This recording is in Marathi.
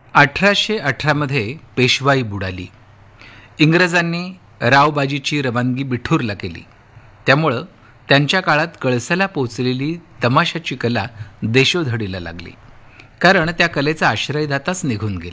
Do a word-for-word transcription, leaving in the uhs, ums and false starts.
अठराशे अठरामध्ये पेशवाई बुडाली. इंग्रजांनी रावबाजीची रवानगी बिठूरला केली. त्यामुळं त्यांच्या काळात कळसाला पोचलेली तमाशाची कला देशोधडीला लागली, कारण त्या कलेचा आश्रयदाताच निघून गेला.